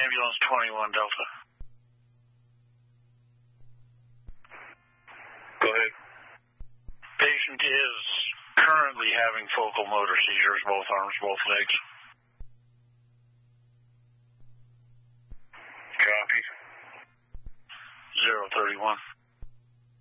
Ambulance 21 Delta. Go ahead. Patient is currently having focal motor seizures, both arms, both legs. Copy. 031.